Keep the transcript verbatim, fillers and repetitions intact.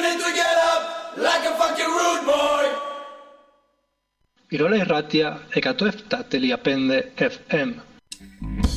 need to get up like a fucking rude boy. Irola irratia εκατόν επτά κόμμα πέντε εφ εμ.